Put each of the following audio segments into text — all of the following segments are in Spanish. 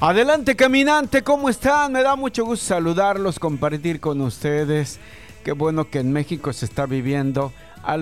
Adelante, caminante, ¿cómo están? Me da mucho gusto saludarlos, compartir con ustedes. Qué bueno que en México se está viviendo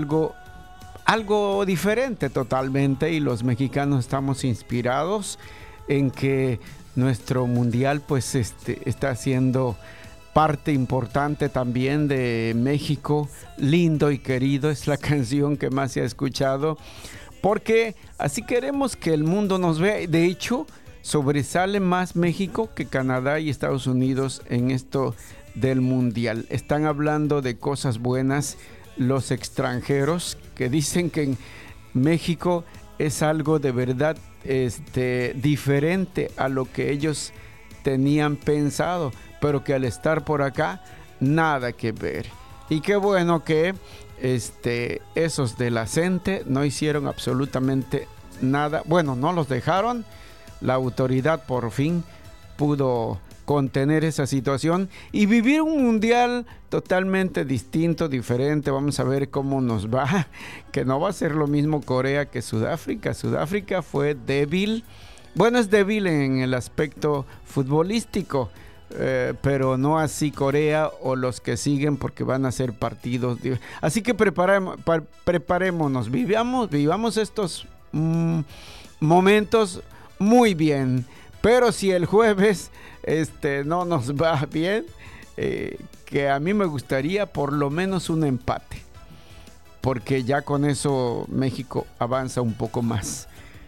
algo diferente totalmente, y los mexicanos estamos inspirados en que nuestro mundial pues está siendo parte importante también de México. Lindo y querido es la canción que más se ha escuchado, porque así queremos que el mundo nos vea. De hecho, sobresale más México que Canadá y Estados Unidos en esto del mundial. Están hablando de cosas buenas los extranjeros, que dicen que en México es algo de verdad diferente a lo que ellos tenían pensado, pero que al estar por acá nada que ver. Y qué bueno que esos de la CENTE no hicieron absolutamente nada. Bueno, no los dejaron. La autoridad por fin pudo contener esa situación y vivir un mundial totalmente distinto, diferente. Vamos a ver cómo nos va, que no va a ser lo mismo Corea que Sudáfrica. Sudáfrica fue débil. Bueno, es débil en el aspecto futbolístico, pero no así Corea o los que siguen, porque van a ser partidos. Así que preparémonos, vivamos estos momentos muy bien. Pero si el jueves no nos va bien, que a mí me gustaría por lo menos un empate, porque ya con eso México avanza un poco más.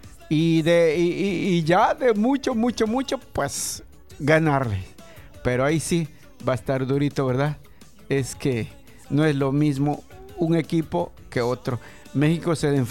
Y ya de mucho, pues ganarle. Pero ahí sí va a estar durito, ¿verdad? Es que no es lo mismo un equipo que otro. México se